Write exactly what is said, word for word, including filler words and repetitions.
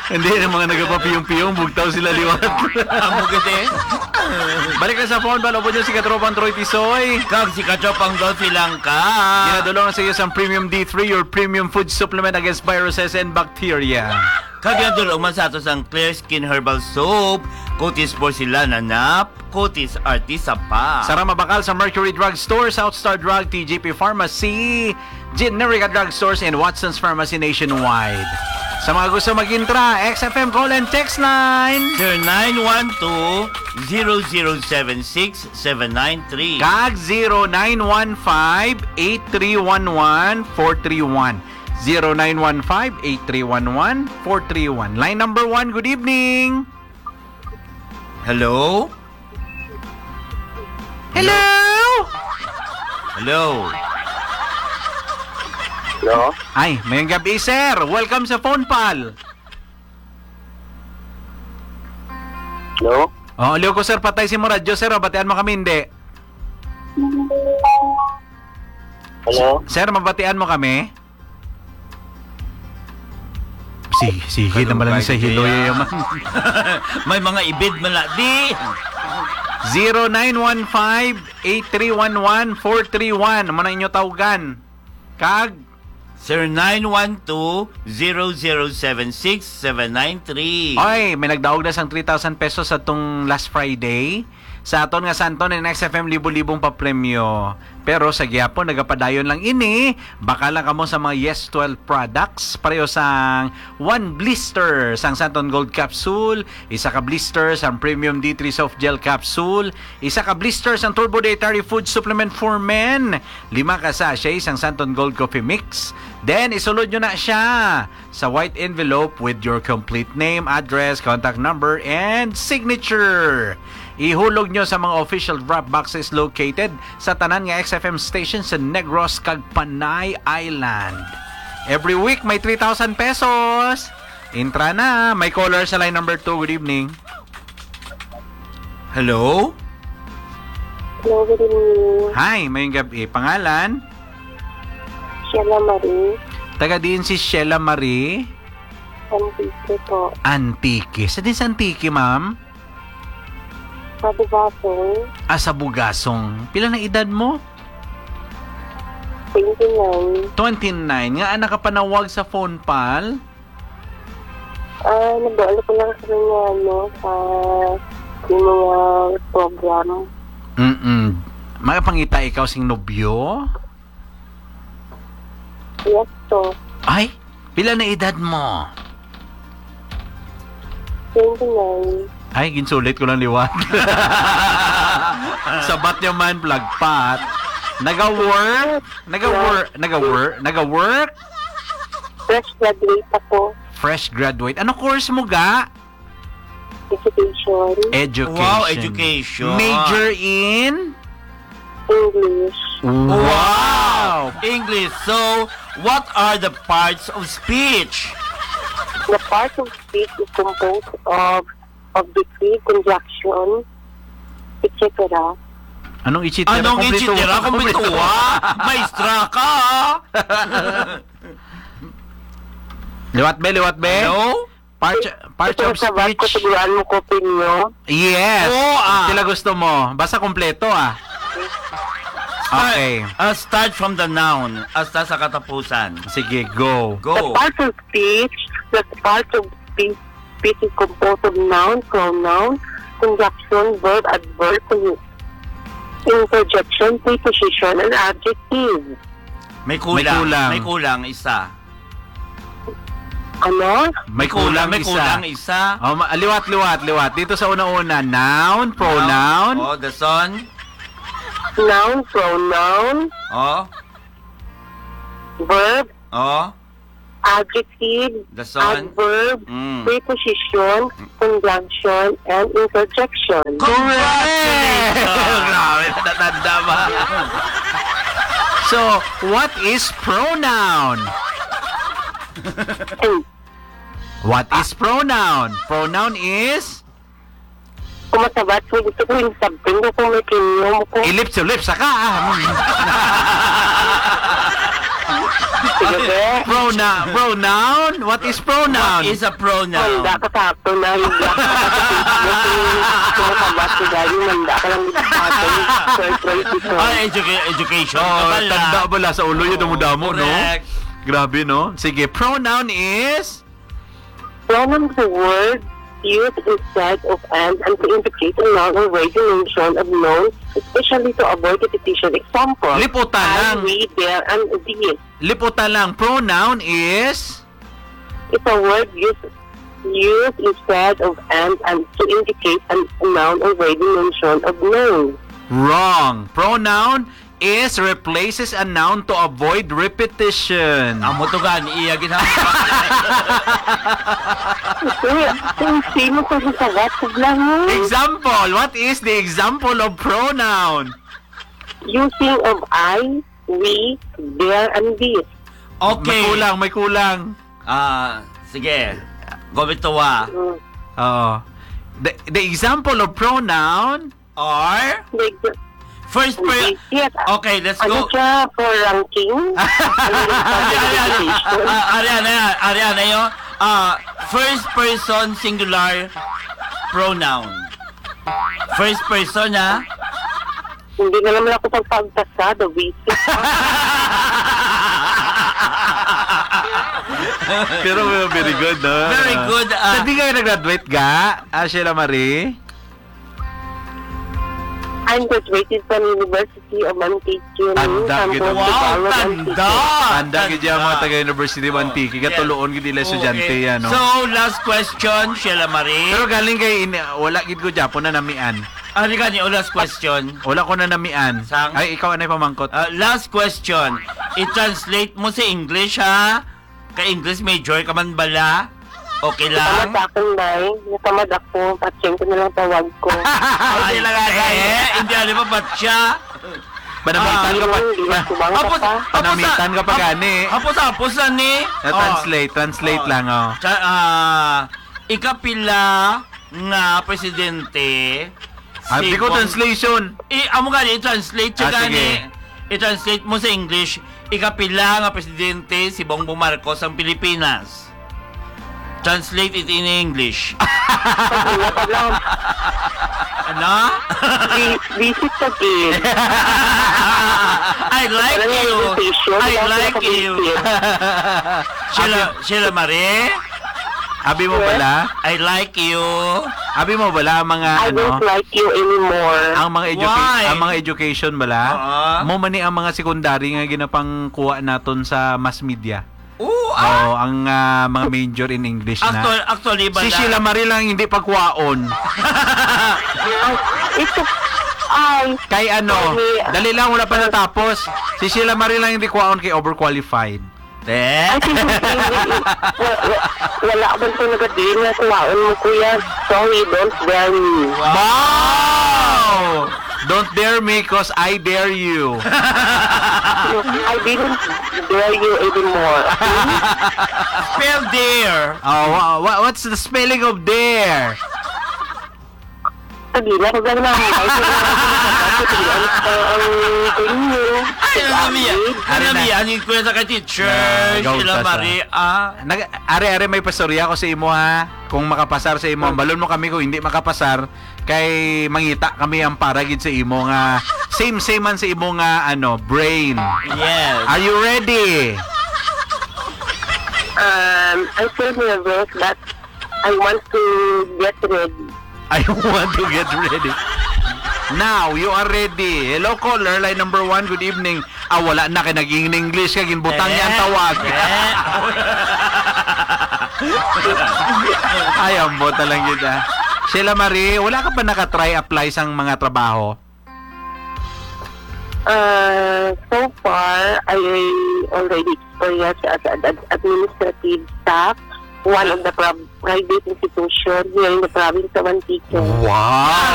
Hindi, yung mga nagpapiyong-piyong, bugtaw sila liwat. Amo kasi. Balik na sa phone, balobo dyan si Katropang Troy Tisoy. Kag si Kachopang Dolphy lang ka. Ginadulong sa iyo sa Premium D three, your premium food supplement against viruses and bacteria. Kag ginadulong man sa ato sang Clear Skin Herbal Soap, Kutis Porcelana Nap, Kutis Artisa pa. Sara Mabakal sa Mercury Drug Store, Southstar Drug, T J P Pharmacy, Generica Drug Stores, and Watson's Pharmacy nationwide. Sa mga gusto mag-intra, X F M call and text line zero nine one two, zero zero seven six, seven nine three. Kag zero nine one five, eight three one one, four three one. zero nine one five, eight three one one, four three one. Line number one, good evening. Hello? Hello? Hello? Hello? Ay, mayang gabi, sir. Welcome sa Phone Pal. Hello? Oh, liyo ko, sir. Patay si mo radyo, sir. Batian mo kami, hindi. Hello? Sir, mabatian mo kami? Sige, sige naman lang sa hiloy yaman. May mga ibid man la di. zero nine one five, eight three one one, four three one. Ano na inyo tawgan? Kag zero nine one two, zero zero seven six, seven nine three. Oy, may nagdaog na sang three thousand pesos sa tong last Friday. Sa aton nga santon ng X F M libo-libong pa premyo. Pero sa gyapon nagapadayon lang ini, baka lang kamo sa mga Yes twelve products pareho sang one blister sang Santon Gold Capsule, isa ka blister sang Premium D three Soft Gel Capsule, isa ka blister sang Turbo Dietary Food Supplement for Men, lima ka sachet sang Santon Gold Coffee Mix. Then isulod nyo na siya sa white envelope with your complete name, address, contact number, and signature. Ihulog nyo sa mga official wrap boxes located sa tanan nga X F M station sa Negros kag Panay Island. Every week may three thousand pesos. Intra na. May caller sa line number two. Good evening. Hello? Hello, good evening. Hi, may gabi. Pangalan? Sheila Marie. Taga din si Sheila Marie. Antique po. Antique. Sa din sa Antique, ma'am? Sa Bugasong. Ah, sa Bugasong. Pila na edad mo? twenty-nine. twenty-nine. Nga anak ka panawag sa phone pal? Ah, nag-aalo ko lang sa kanya, ano, sa yung mga program. Mm-mm. Magpangita ikaw sing nobyo? Yes, to. Ay, pila na edad mo? twenty-nine. Ay, ginsulit ko lang liwat. Sabat niya man, plagpat. Naga-work? Naga-work? Naga-work? Naga-work? Fresh graduate ako. Fresh graduate. Ano course mo ga? Education. Education. Wow, education. Major in? English. Wow! English. So, what are the parts of speech? The part of speech is composed of of degree, conjunction, et cetera. Anong ichitera? Anong ichitera? Kumpletuwa? Maestra ka! Liwat be, liwat be. Hello? Parts, parts of Ito sa ko, speech. tuguan mo ko pinyo. Yes. Oo, ah. Sila gusto mo. Basta kompleto ah. Okay. Uh, start from the noun. Hasta sa katapusan. Sige, go. The Go. part of speech, the part of speech, speech is composed of noun, pronoun, conjunction, verb, adverb, interjection, preposition, and adjective. May kulang. May kulang. May kulang isa. Ano? May kulang May isa. kulang isa. Oh, ma- liwat, liwat, liwat. Dito sa una-una, noun, pronoun. Oh, the son. Noun, pronoun, Oh. verb, Oh. adjective, The son. adverb, Mm. preposition, conjunction, and interjection. Correct! Grabe, natatanda ba? So, what is pronoun? And What is pronoun? Pronoun is kumasabat ko, gusto ko yung sabing ko kung may kinyo mo ko. ilips to lips, saka ah. Sige, be. Pronoun. Pronoun? What is pronoun? Is a pronoun. Manda ka sakto na. Hindi ka kumakabat ko dahil manda ka lang dito. Ah, educa- education. Oh, Kabala. tanda pala sa ulo yun, damo-damo, no? Correct. Grabe, no? Sige, pronoun is... Pronoun is a word used instead of and and to indicate a noun or variation of nouns, especially to avoid repetition. Example, Liputan I, lang. we, there, and these. Liputan lang. Pronoun is... It's a word used used instead of and and to indicate a noun or variation of nouns. Wrong. Pronoun is replaces a noun to avoid repetition. Ang mutugan, iya ginagawa. Kaya, kung sino ko sa WhatsApp lang yun. Example. What is the example of pronoun? Using of I, we, there, and these. May Okay. kulang, may kulang. Ah, sige. Gomitowa. Mm. Oo. The, the example of pronoun... Or, Like, first per... yes, Okay, let's ano go. siya for ranking? Ano yung Ari- Ari- publication? Ah, Ariana, Ariana yun. Ah, first person singular pronoun. First person, ha? Hindi na naman ako pagpagtasa, the visit. Pero very good, no? Very good. ah. Hindi kayo nag-graduate, ga? Ah, Sheila Marie? I'm graduated from University of Antique. Tanda, gito. Wow, tanda! Anda gid yung mga taga-University of Antique. Kaya tuloon gid nila estudyante yan, no? So, last question, Sheila Marie. Pero galing kay in, wala gid ko Japon na namian. Ano ka niyo, last question. Wala ko na namian. Sang? Ay, ikaw anay pamangkot. Ah, last question. I-translate mo sa English, ha? Ka-English major ka man bala? Okay lang? Natamad ako, Nay. Natamad ako. Patsing ko na lang tawag ko. Ay, eh, hindi alam mo ba't siya? Panamitan ka pa. Subang ka Hapos, pa. Panamitan ka pa gani. Hapos-hapos na ni. Na translate, translate Oh. lang, oh. Tsa- ah, ikapila nga presidente. Ah, di ko Bong- translation. I, amo gani, i-translate siya Ah, gani. sige. I-translate mo sa English. Ikapila nga presidente si Bongbong Marcos ang Pilipinas. Translate it in English. Ano? Vi- Visit again. I like Walang you. invitation, I wala like akong you. visit. Sheila, Sheila Marie, Abi mo bala? I like you. Abi mo bala ang mga I ano? don't like you anymore. Ang mga education, Why? ang mga education bala. Oo. Mo man ni ang mga secondary nga ginapang kuha naton sa mass media. Oo, ah. Oh, ang ah, mga major in English Actually, na. actually ba Si Sheila Marie lang hindi pagkuhaon. Ay, ito, ay, Kay ano, Sorry. dali lang wala pa natapos. Si Sheila Marie lang hindi kuhaon kay overqualified. Te? ay, wala, wala ka ba ito nagadin na kuwaon mo, kuya? Sorry, don't dare me. Wow! Don't dare me cause I dare you. I didn't dare you anymore. Spell there. Oh, wha- wha- what's the spelling of dare? Sabi na, kung gano'n na, ay, ang inyo. Ay, ano niya? Ano Ari na. niya? Ano yung sa kay teacher? Na, ikaw Sheila tasa. Marie, ah. Nag are-are may pastorya ko sa imo ha. Kung makapasar sa imo, balon mo kami kung hindi makapasar kay mangita kami ang paragid sa imo nga same same man sa imo nga ano, brain. Yes. Are you ready? Um, I feel nervous, but I want to get ready. I want to get ready. Now, you are ready. Hello, caller. Line number one. Good evening. Ah, wala na. Kaya naging English ka. Ginbutang niya ang tawag. Eh. Ay, ang bota lang yun ah. Sheila Marie, wala ka ba nakatry apply sa mga trabaho? Uh, so far, I already experienced as an ad- administrative staff, one of the pro- private institution here in the province of Antique. Wow!